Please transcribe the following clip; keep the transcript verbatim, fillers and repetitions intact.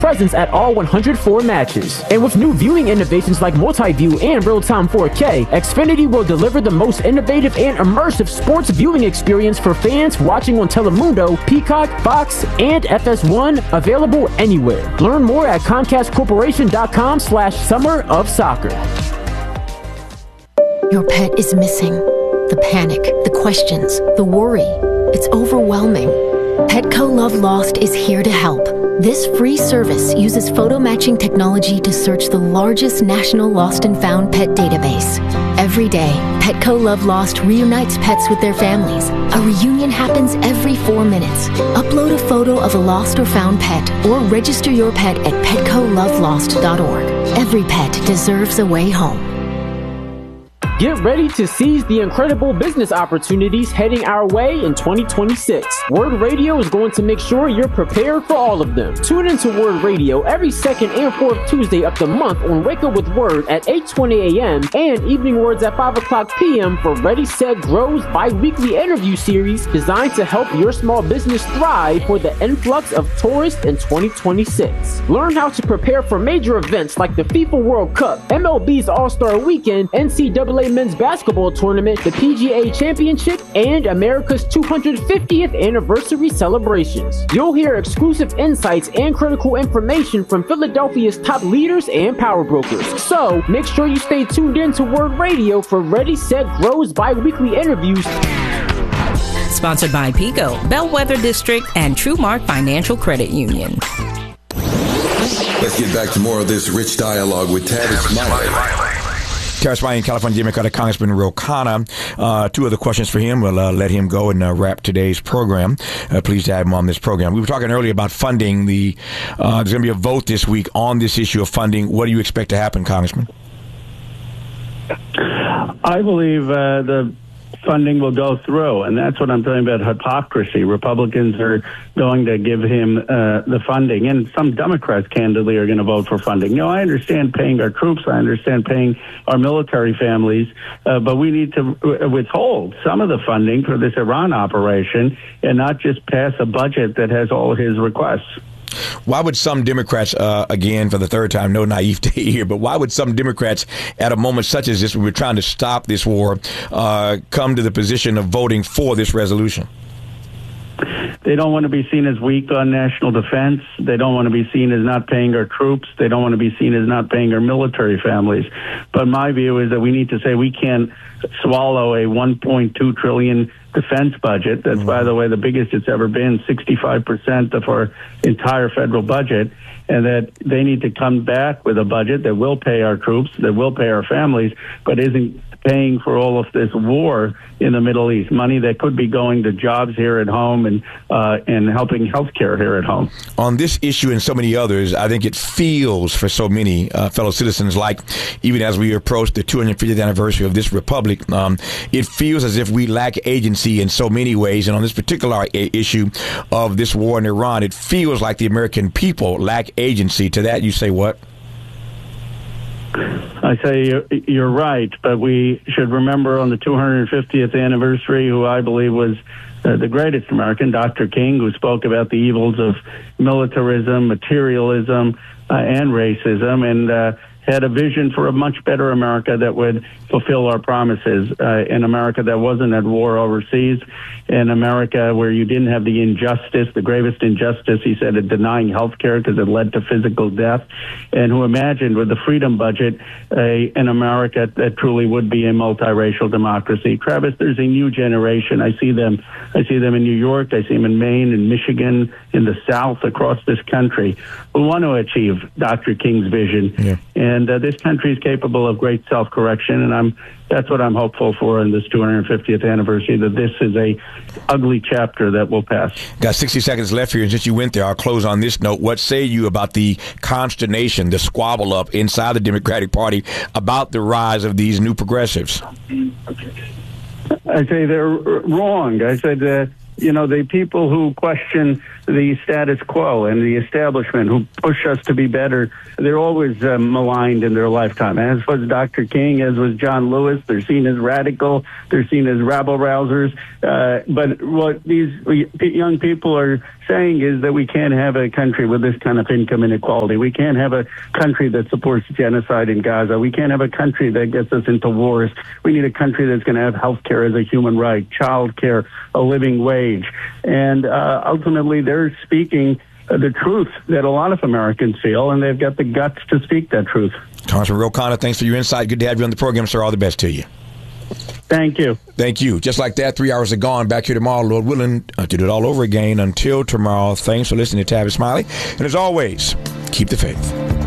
presence at all one hundred four matches. And with new viewing innovations like multi-view and real-time four K, Xfinity will deliver the most innovative and immersive sports viewing experience for fans watching on Telemundo, Peacock, Fox, and F S one, available anywhere. Learn more at Comcast Corporation dot com slash summer of soccer. Your pet is missing. The panic, the questions, the worry. It's overwhelming. Petco Love Lost is here to help. This free service uses photo matching technology to search the largest national lost and found pet database. Every day, Petco Love Lost reunites pets with their families. A reunion happens every four minutes. Upload a photo of a lost or found pet or register your pet at petco love lost dot org. Every pet deserves a way home. Get ready to seize the incredible business opportunities heading our way in twenty twenty-six. Word Radio is going to make sure you're prepared for all of them. Tune into Word Radio every second and fourth Tuesday of the month on Wake Up with Word at eight twenty a.m. and Evening Words at five o'clock p.m. for Ready, Set, Grow's bi-weekly interview series designed to help your small business thrive for the influx of tourists in twenty twenty-six. Learn how to prepare for major events like the FIFA World Cup, M L B's All-Star Weekend, N C double A Men's Basketball Tournament, the P G A Championship, and America's two hundred fiftieth anniversary celebrations. You'll hear exclusive insights and critical information from Philadelphia's top leaders and power brokers. So make sure you stay tuned in to Word Radio for Ready, Set, Grow's bi-weekly interviews. Sponsored by Pico, Bellwether District, and TrueMark Financial Credit Union. Let's get back to more of this rich dialogue with Tavis Smiley. Tavis Smiley, California Democratic Congressman Ro Khanna. Uh, two other questions for him. We'll uh, let him go and uh, wrap today's program. Uh, pleased to have him on this program. We were talking earlier about funding. The uh, There's going to be a vote this week on this issue of funding. What do you expect to happen, Congressman? I believe uh, the funding will go through, and that's what I'm talking about, hypocrisy. Republicans are going to give him uh, the funding, and some Democrats, candidly, are going to vote for funding. You know, I understand paying our troops, I understand paying our military families, uh, but we need to withhold some of the funding for this Iran operation and not just pass a budget that has all his requests. Why would some Democrats, uh, again, for the third time, no naivete here, but why would some Democrats at a moment such as this, when we're trying to stop this war, uh, come to the position of voting for this resolution? They don't want to be seen as weak on national defense. They don't want to be seen as not paying our troops. They don't want to be seen as not paying our military families. But my view is that we need to say we can't swallow a one point two trillion dollars defense budget. That's, mm-hmm. by the way, the biggest it's ever been, sixty-five percent of our entire federal budget, and that they need to come back with a budget that will pay our troops, that will pay our families, but isn't paying for all of this war in the Middle East, money that could be going to jobs here at home and uh, and helping healthcare here at home. On this issue and so many others, I think it feels for so many uh, fellow citizens like, even as we approach the two hundred fiftieth anniversary of this republic, um, it feels as if we lack agency in so many ways. And on this particular issue of this war in Iran, it feels like the American people lack agency. To that, you say what? I say you're, you're right, but we should remember on the two hundred fiftieth anniversary, who I believe was uh, the greatest American, Doctor King, who spoke about the evils of militarism, materialism, uh, and racism, and uh, had a vision for a much better America that would fulfill our promises, uh, an America that wasn't at war overseas, an America where you didn't have the injustice, the gravest injustice, he said, of denying health care because it led to physical death, and who imagined with the freedom budget a, an America that truly would be a multiracial democracy. Travis, there's a new generation. I see them. I see them in New York. I see them in Maine, in Michigan, in the South, across this country, who want to achieve Doctor King's vision. Yeah. And uh, this country is capable of great self-correction, and I'm that's what I'm hopeful for in this two hundred fiftieth anniversary, that this is a ugly chapter that will pass. Got sixty seconds left here, and since you went there, I'll close on this note. What say you about the consternation, the squabble up inside the Democratic Party about the rise of these new progressives? I say they're wrong. I said that, you know, the people who question the status quo and the establishment who push us to be better, they're always uh, maligned in their lifetime, as was Doctor King, as was John Lewis. They're seen as radical. They're seen as rabble-rousers. Uh, but what these young people are saying is that we can't have a country with this kind of income inequality. We can't have a country that supports genocide in Gaza. We can't have a country that gets us into wars. We need a country that's going to have health care as a human right, child care, a living wage. And uh, ultimately, they're speaking uh, the truth that a lot of Americans feel, and they've got the guts to speak that truth. Congressman Ro Khanna, thanks for your insight. Good to have you on the program, sir. All the best to you. Thank you. Thank you. Just like that, three hours are gone. Back here tomorrow, Lord willing, uh, to do it all over again. Until tomorrow, thanks for listening to Tavis Smiley. And as always, keep the faith.